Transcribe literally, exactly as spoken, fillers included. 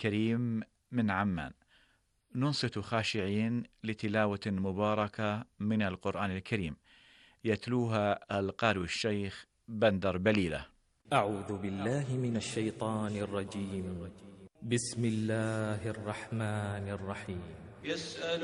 الكريم من عمان، ننصت خاشعين لتلاوة مباركة من القرآن الكريم يتلوها القارئ الشيخ بندر بليلة. أعوذ بالله من الشيطان الرجيم. بسم الله الرحمن الرحيم. يسأل